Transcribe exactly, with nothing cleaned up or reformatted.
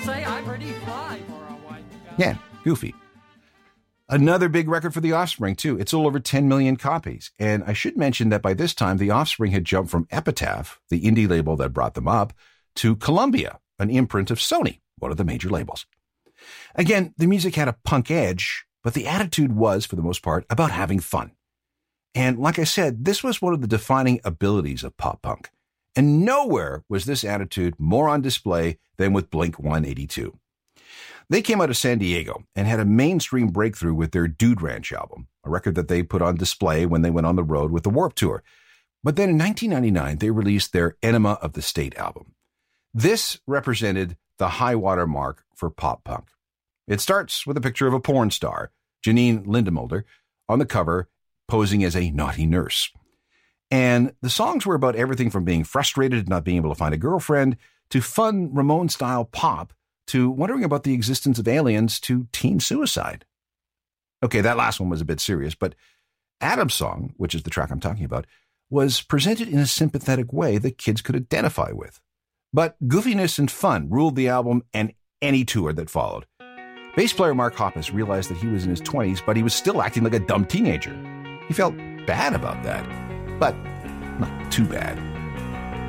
say I'm pretty fly for a white guy. Yeah, goofy. Another big record for The Offspring, too. It's all over ten million copies. And I should mention that by this time, The Offspring had jumped from Epitaph, the indie label that brought them up, to Columbia, an imprint of Sony, one of the major labels. Again, the music had a punk edge, but the attitude was, for the most part, about having fun. And like I said, this was one of the defining abilities of pop punk. And nowhere was this attitude more on display than with Blink one eighty-two. They came out of San Diego and had a mainstream breakthrough with their Dude Ranch album, a record that they put on display when they went on the road with the Warped Tour. But then in nineteen ninety-nine, they released their Enema of the State album. This represented the high water mark for pop punk. It starts with a picture of a porn star, Janine Lindemulder, on the cover, posing as a naughty nurse. And the songs were about everything from being frustrated at not being able to find a girlfriend, to fun Ramones-style pop, to wondering about the existence of aliens, to teen suicide. Okay, that last one was a bit serious, but Adam's song, which is the track I'm talking about, was presented in a sympathetic way that kids could identify with. But goofiness and fun ruled the album and any tour that followed. Bass player Mark Hoppus realized that he was in his twenties, but he was still acting like a dumb teenager. He felt bad about that, but not too bad.